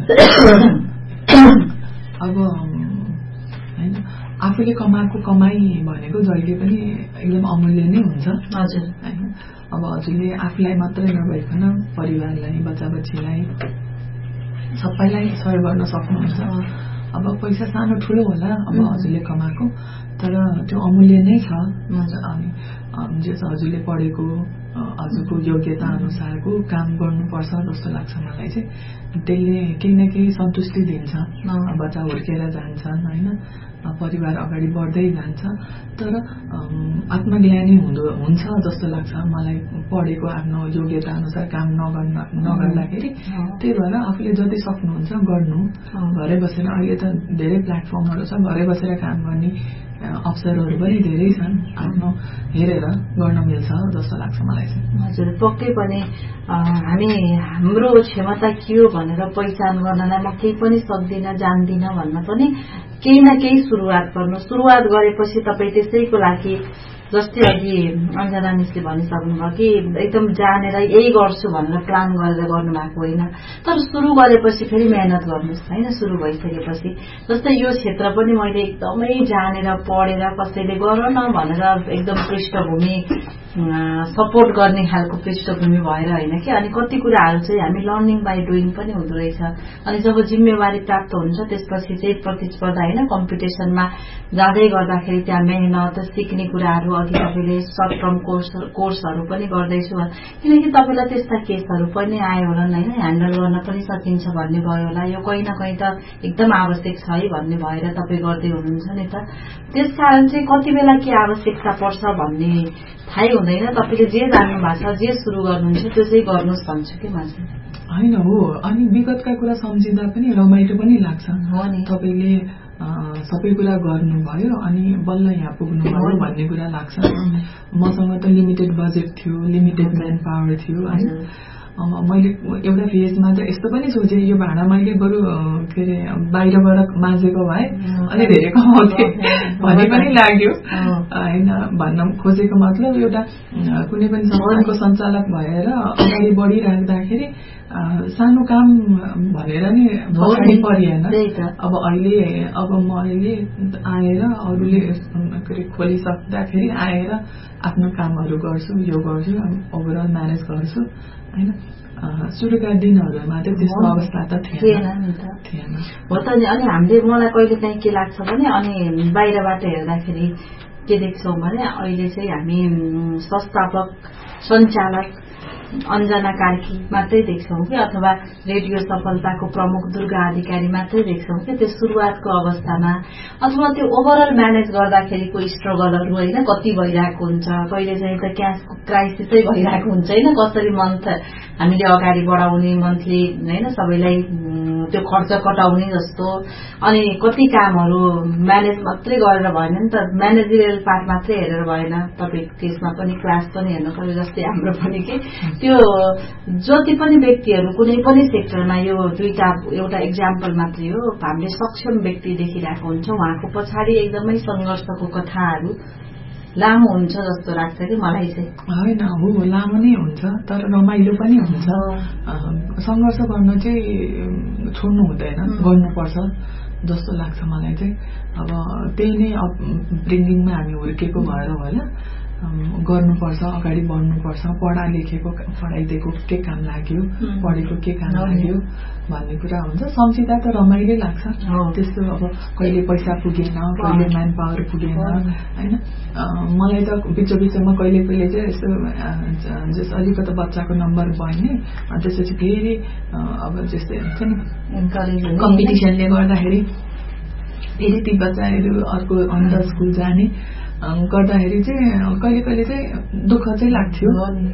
अब होइन आफूले कमाएको कमाई भनेको जहिले पनि एकदम अमूल्य नै हुन्छ। हजुर, अब हजुरले आफूलाई मात्रै नभइकन परिवारलाई, बच्चा बच्चीलाई, सबैलाई सहयोग गर्न सक्नुहुन्छ। अब पैसा सानो ठुलो होला अब हजुरले कमाएको, तर त्यो अमूल्य नै छ। अनि हजुरले पढेको हजुरको योग्यता अनुसारको काम गर्नुपर्छ जस्तो लाग्छ मलाई चाहिँ। त्यसले केही न केही सन्तुष्टि दिन्छ, बच्चा हुर्केर जान्छन् होइन, परिवार अगाडि बढ्दै जान्छ। तर आत्मज्ञानी हुन्छ जस्तो लाग्छ मलाई पढेको आफ्नो योग्यता अनुसार काम नगर्दाखेरि। त्यही भएर आफूले जति सक्नुहुन्छ गर्नु, घरै बसेर। अहिले त धेरै प्लेटफर्महरू छ, घरै बसेर काम गर्ने अवसरहरू पनि धेरै छन्, आफ्नो हेरेर गर्न मिल्छ जस्तो लाग्छ मलाई चाहिँ। हजुर, पक्कै पनि हाम्रो क्षमता के हो भनेर पहिचान गर्नलाई म केही पनि सक्दिनँ जान्दिनँ भन्न पनि केही न केही सुरुवात गर्नु। सुरुवात गरेपछि तपाईँ त्यसैको लागि जस्तै अघि अञ्जना मिसले भनिसक्नुभयो कि एकदम जानेर यही गर्छु भनेर प्लान गरेर गर्नुभएको होइन, तर सुरु गरेपछि फेरि मेहनत गर्नुहोस् होइन। सुरु भइसकेपछि जस्तै यो क्षेत्र पनि मैले एकदमै जानेर पढेर कसैले गर न भनेर एकदम पृष्ठभूमि सपोर्ट गर्ने खालको पृष्ठभूमि भएर होइन कि अनि कति कुराहरू चाहिँ हामी लर्निङ बाई डुइङ पनि हुँदो रहेछ अनि जब जिम्मेवारी प्राप्त हुन्छ त्यसपछि चाहिँ प्रतिस्पर्धा होइन कम्पिटिसनमा जाँदै गर्दाखेरि त्यहाँ मेहनत सिक्ने कुराहरू अघि तपाईँले सर्ट टर्म कोर्सहरू पनि गर्दैछु किनकि तपाईँलाई त्यस्ता केसहरू पनि आयो होला होइन ह्यान्डल गर्न पनि सकिन्छ भन्ने भयो होला यो कहीँ न कहीँ त एकदम आवश्यक छ है भन्ने भएर तपाईँ गर्दै हुनुहुन्छ नि त त्यसकारण चाहिँ कति बेला के आवश्यकता पर्छ भन्ने थाहै हुँदैन तपाईँले जे जान्नु भएको छ जे सुरु गर्नुहुन्छ त्यो चाहिँ गर्नुहोस् भन्छु कि म होइन हो अनि विगतका कुरा सम्झिँदा पनि रमाइलो पनि लाग्छ हो नि तपाईँले सबै कुरा गर्नुभयो अनि बल्ल यहाँ पुग्नुभयो भन्ने कुरा लाग्छ मसँग त लिमिटेड बजेट थियो लिमिटेड म्यान पावर थियो होइन मैले एउटा फेजमा त यस्तो पनि सोचे यो भाडा मैले बरु के अरे बाहिरबाट माझेको भए अलि धेरै कमाउँथे भन्ने पनि लाग्यो होइन भन्न खोजेको मतलब एउटा कुनै पनि संस्थानको सञ्चालक भएर अगाडि बढिराख्दाखेरि सानो काम भनेर नि पछाडि परिएन अब मैले आएर अरूले खोलिसक्दाखेरि आएर आफ्नो कामहरू गर्छु यो गर्छु ओभरअल म्यानेज गर्छु होइन सुरुका दिनहरूमा चाहिँ त्यस्तो अवस्था त थिएन हो त नि अनि हामीले मलाई कहिले काहीँ के लाग्छ भने अनि बाहिरबाट हेर्दाखेरि के देख्छौँ भने अहिले चाहिँ हामी संस्थापक सञ्चालक अञ्जना कार्की मात्रै देख्छौँ कि अथवा रेडियो सफलताको प्रमुख दुर्गा अधिकारी मात्रै देख्छौँ कि त्यो सुरुवातको अवस्थामा अथवा त्यो ओभरअल म्यानेज गर्दाखेरिको स्ट्रगलहरू होइन कति भइरहेको हुन्छ कहिले चाहिँ त क्यासको क्राइसिसै भइरहेको हुन्छ होइन कसरी मन्थ हामीले अगाडि बढाउने मन्थली होइन सबैलाई त्यो खर्च कटाउने जस्तो अनि कति कामहरू म्यानेज मात्रै गरेर भएन नि त म्यानेजरियल पार्ट मात्रै हेरेर भएन तपाईँको केसमा पनि क्लास पनि हेर्नु पर्यो जस्तै हाम्रो पनि के त्यो जति पनि व्यक्तिहरू कुनै पनि सेक्टरमा यो एउटा इक्जाम्पल मात्रै हो हामीले सक्षम व्यक्ति देखिरहेको हुन्छ उहाँको पछाडि एकदमै संघर्षको कथाहरू लामो हुन्छ जस्तो लाग्छ कि मलाई चाहिँ होइन हो लामो नै हुन्छ तर रमाइलो पनि हुन्छ संघर्ष गर्न चाहिँ छोड्नु हुँदैन गर्नुपर्छ जस्तो लाग्छ मलाई चाहिँ अब त्यही नै अपब्रिङ्गिङमा हामी हुर्केको भएर होला गर्नुपर्छ अगाडि बढ्नुपर्छ पढाइदिएको के काम लाग्यो पढेको के काम लाग्यो भन्ने कुरा हुन्छ सम्झिँदा त रमाइलो लाग्छ त्यस्तो अब कहिले पैसा पुगेन कहिले म्यान पावर पुगेन होइन मलाई त बिचमा कहिले चाहिँ यस्तो अलिकति बच्चाको नम्बर बढ्ने त्यसपछि फेरि अब जस्तै हुन्छ नि कम्पिटिसनले गर्दाखेरि फेरि ती बच्चाहरू अर्को अन्डर स्कुल जाने गर्दाखेरि चाहिँ कहिले चाहिँ दुःख चाहिँ लाग्थ्यो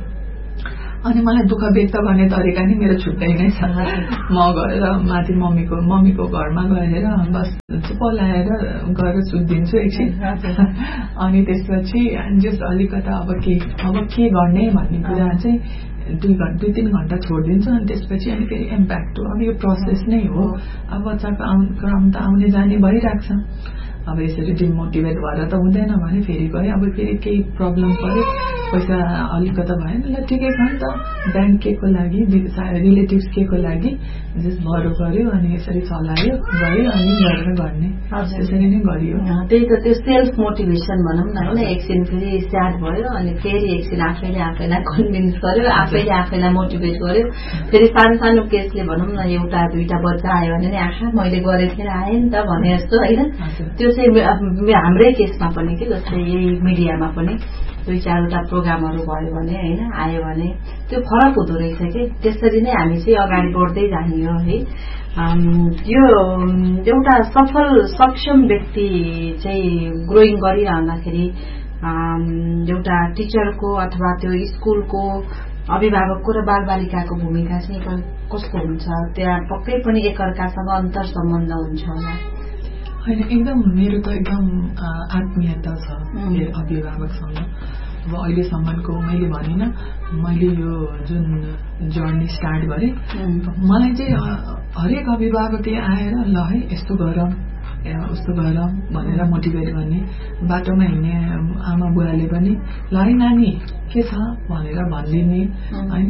अनि मलाई दुःख व्यक्त गर्ने तरिका नि मेरो छुट्टै नै छ म गएर माथि मम्मीको घरमा गएर बस पलाएर गएर सुत्दिन्छु एकछिन अनि त्यसपछि जस अलिकता अब के गर्ने भन्ने कुरा चाहिँ 2-3 घण्टा छोडिदिन्छु अनि त्यसपछि अनि फेरि इम्प्याक्ट हो अब यो प्रोसेस नै हो अब बच्चाको क्रम त आउने जाने भइरहेको छ अब यसरी डिमोटिभेट भएर त हुँदैन भने फेरि गयो अब फेरि केही प्रब्लम पर्यो पैसा अलिकता भएन ल ठिकै छ नि त ब्याङ्क के को लागि रिलेटिभ्स के को लागि जस भरो गर्यो अनि यसरी चलायो गयो अनि गरेर गर्ने त्यसरी नै गरियो त्यही त त्यो सेल्फ मोटिभेसन भनौँ न होइन एकछिन फेरि स्याड भयो अनि फेरि एकछिन आफैलाई कन्भिन्स गर्यो आफैलाई मोटिभेट गर्यो फेरि सानो केसले भनौँ न 1-2 बच्चा आयो भने नि आखा मैले गरेर आएँ नि त भने जस्तो होइन त्यो चाहिँ हाम्रै केसमा पनि के जस्तै यही मिडियामा पनि 2-4वटा प्रोग्रामहरू भयो भने होइन आयो भने त्यो फरक हुँदो रहेछ कि त्यसरी नै हामी चाहिँ अगाडि बढ्दै जाने हो है यो एउटा सफल सक्षम व्यक्ति चाहिँ ग्रोइङ गरिरहँदाखेरि एउटा टिचरको अथवा त्यो स्कुलको अभिभावकको र बालबालिकाको भूमिका चाहिँ कस्तो हुन्छ त्यहाँ पक्कै पनि एकअर्कासँग अन्तर सम्बन्ध हुन्छ होला होइन एकदम मेरो त एकदम आत्मीयता छ अभिभावकसँग अब अहिलेसम्मको मैले भनिन मैले यो जुन जर्नी स्टार्ट गरेँ मलाई चाहिँ हरेक अभिभावकले आएर ल है यस्तो गरौँ उस्तो गरौँ भनेर मोटिभेट गर्ने बाटोमा हिँड्ने आमा बुवाले पनि ल है नानी के छ भनेर भनिदिने होइन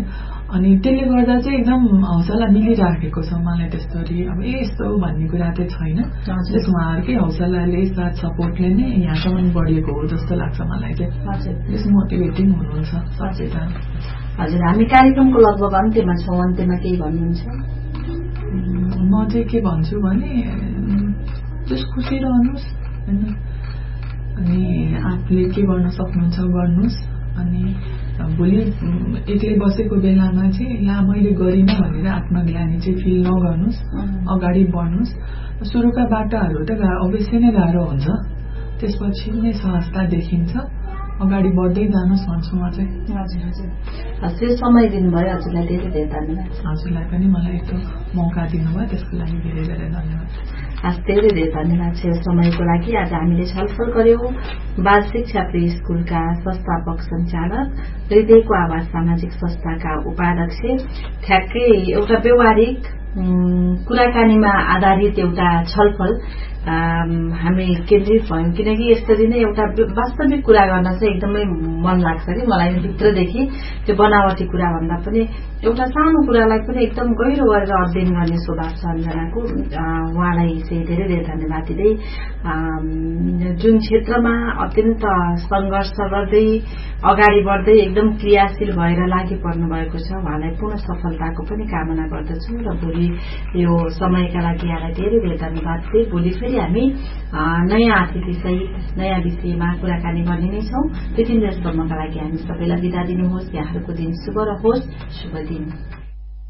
अनि त्यसले गर्दा चाहिँ एकदम हौसला मिलिराखेको छ मलाई त्यस्तोरी अब यस्तो भन्ने कुरा चाहिँ छैन त्यस उहाँहरूकै हौसलाले साथ सपोर्टले नै यहाँसम्म बढेको हो जस्तो लाग्छ मलाई चाहिँ त्यस मोटिभेटिङ हुनुहुन्छ सचेता हजुर हामी कार्यक्रमको लगभग अन्त्यमा छौँ अन्त्यमा केही भन्नुहुन्छ म चाहिँ के भन्छु भने जस खुसी रहनुहोस् हैन अनि आफूले के गर्न सक्नुहुन्छ गर्नुहोस् अनि भोलि एक्लै बसेको बेलामा चाहिँ ला मैले गरिनँ भनेर आत्मग्लानी चाहिँ फिल नगर्नुहोस् अगाडि बढ्नुहोस् सुरुका बाटाहरू त अवश्य नै गाह्रो हुन्छ त्यसपछि नै सहजता देखिन्छ अगाडि बढ्दै जानुहोस् भन्छु म चाहिँ हजुर हजुर समय दिनुभयो हजुरलाई धेरै धेरै धन्यवाद हजुरलाई पनि मलाई यस्तो मौका दिनुभयो त्यसको लागि धेरै धेरै धन्यवाद धेरै धेरै धन्यवाद छ समयको लागि आज हामीले छलफल गर्यौं बाल शिक्षा प्री स्कुलका संस्थापक सञ्चालक हृदयको आवाज सामाजिक संस्थाका उपाध्यक्ष ठ्याक्कै एउटा व्यवहारिक कुराकानीमा आधारित एउटा छलफल हामी केन्द्रित भयौं किनकि यसरी नै एउटा वास्तविक कुरा गर्न चाहिँ एकदमै मन लाग्छ कि मलाई भित्रदेखि त्यो बनावटी कुरा भन्दा पनि एउटा सानो कुरालाई पनि एकदम गहिरो गरेर अध्ययन गर्ने स्वभाव छ अञ्जनाको उहाँलाई चाहिँ धेरै धेरै धन्यवाद दिँदै जुन क्षेत्रमा अत्यन्त संघर्ष गर्दै अगाडि बढ्दै एकदम क्रियाशील भएर लागि पर्नु भएको छ उहाँलाई पूर्ण सफलताको पनि कामना गर्दछु र भोलि यो समयका लागि यहाँलाई धेरै धेरै धन्यवाद दिँदै भोलि फेरि हामी नयाँ अतिथि सहित नयाँ विषयमा कुराकानी गर्ने नै छौं त्यति बेरसम्मका लागि हामी सबैलाई बिदा दिनुहोस् यहाँहरूको दिन शुभ रहोस् शुभ दिन